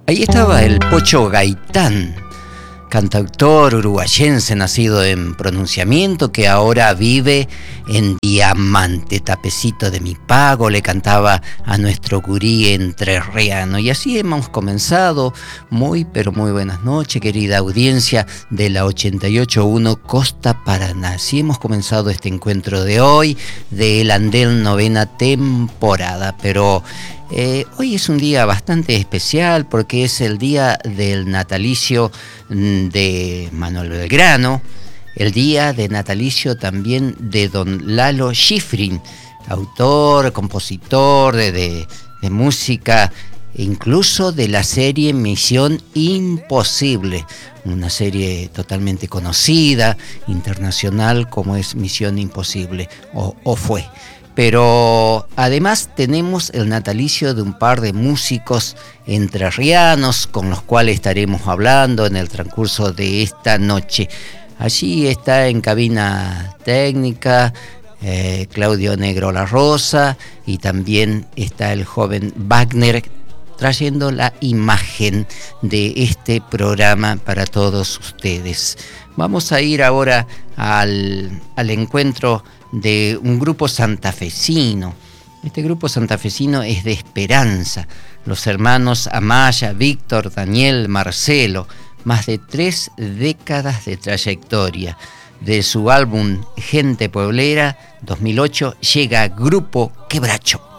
Ahí estaba el Pocho Gaitán, cantautor uruguayense nacido en Pronunciamiento, que ahora vive en Diamante, Tapecito de mi pago, le cantaba a nuestro gurí entrerriano. Y así hemos comenzado. Muy, pero muy buenas noches, querida audiencia de la 88.1 Costa Paraná. Así hemos comenzado este encuentro de hoy, de El Andén, novena temporada, pero... hoy es un día bastante especial porque es el día del natalicio de Manuel Belgrano, el día de natalicio también de don Lalo Schifrin, autor, compositor de música, incluso de la serie Misión Imposible, una serie totalmente conocida, internacional, como es Misión Imposible, o fue. Pero además tenemos el natalicio de un par de músicos entrerrianos con los cuales estaremos hablando en el transcurso de esta noche. Allí está en cabina técnica Claudio Negro La Rosa, y también está el joven Wagner trayendo la imagen de este programa para todos ustedes. Vamos a ir ahora al encuentro de un grupo santafesino. Este grupo santafesino es de Esperanza, los hermanos Amaya, Víctor, Daniel, Marcelo, más de 3 décadas de trayectoria. De su álbum Gente Pueblera 2008 llega Grupo Quebracho.